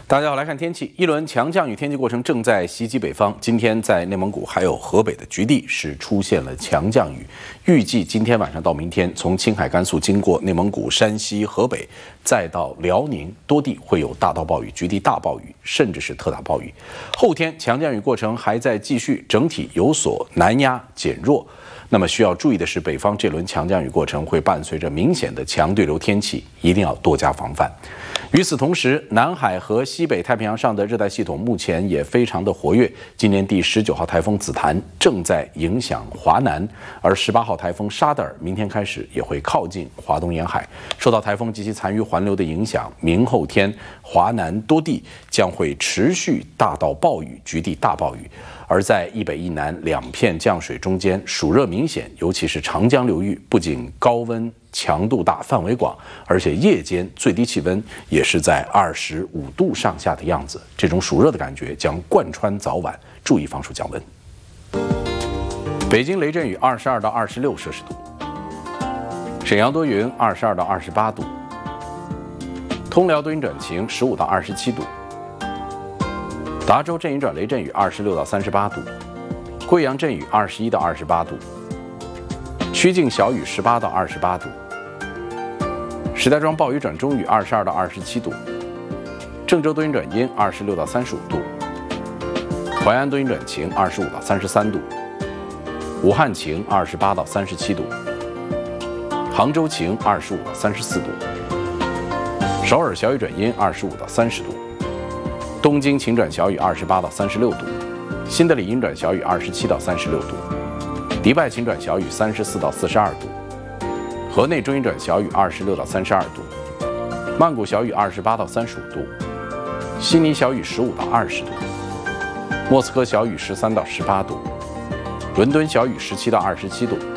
大家好，来看天气。一轮强降雨天气过程正在袭击北方。今天在内蒙古还有河北的局地是出现了强降雨，预计今天晚上到明天，从青海、甘肃经过内蒙古、山西、河北，再到辽宁，多地会有大到暴雨、局地大暴雨，甚至是特大暴雨。后天强降雨过程还在继续，整体有所南压减弱。那么需要注意的是，北方这轮强降雨过程会伴随着明显的强对流天气，一定要多加防范。与此同时，南海和西北太平洋上的热带系统目前也非常的活跃。今年第19号台风紫檀正在影响华南，而18号台风沙德尔明天开始也会靠近华东沿海。受到台风及其残余环流的影响，明后天华南多地将会持续大到暴雨、局地大暴雨。而在一北一南两片降水中间，暑热明显，尤其是长江流域，不仅高温强度大、范围广，而且夜间最低气温也是在25度上下的样子。这种暑热的感觉将贯穿早晚，注意防暑降温。北京雷阵雨22到26摄氏度，沈阳多云22到28度，通辽多云转晴15到27度。达州阵雨转雷阵雨26到38度，贵阳阵雨21到28度，曲靖小雨18到28度，石家庄暴雨转中雨22到27度，郑州多云转阴26到35度，淮安多云转晴25到33度，武汉晴28到37度，杭州晴25到34度，首尔小雨转阴25到30度。东京晴转小雨28到36度，新德里阴转小雨27到36度，迪拜晴转小雨34到42度，河内中阴转小雨26到32度，曼谷小雨28到35度，悉尼小雨15到20度，莫斯科小雨13到18度，伦敦小雨17到27度。